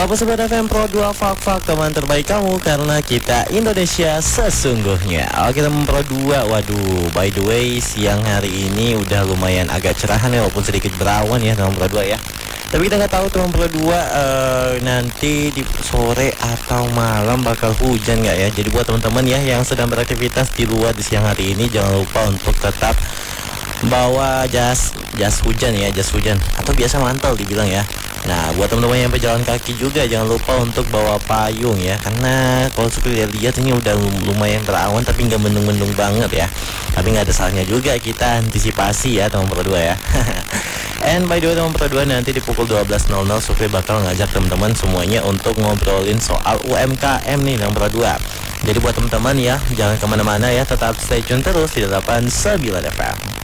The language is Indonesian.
Bapak Sobat FM Pro 2 Fak teman terbaik kamu, karena kita Indonesia sesungguhnya. Oke teman Pro 2, waduh, by the way siang hari ini udah lumayan agak cerahan ya, walaupun sedikit berawan ya teman Pro 2 ya. Tapi kita nggak tahu teman Pro 2 nanti di sore atau malam bakal hujan nggak ya. Jadi buat teman-teman ya yang sedang beraktivitas di luar di siang hari ini, jangan lupa untuk tetap bawa jas hujan ya, jas hujan atau biasa mantel dibilang ya. Nah, buat teman-teman yang berjalan kaki juga jangan lupa untuk bawa payung ya, karena kalau suka lihat ini udah lumayan berawan tapi nggak mendung-mendung banget ya. Tapi nggak ada salahnya juga kita antisipasi ya teman Pro 2 ya. And by the way teman Pro 2, nanti di pukul 12.00 Supri bakal ngajak teman-teman semuanya untuk ngobrolin soal UMKM nih teman Pro 2. Jadi buat teman-teman ya, jangan kemana-mana ya, tetap stay tune terus di 89 FM.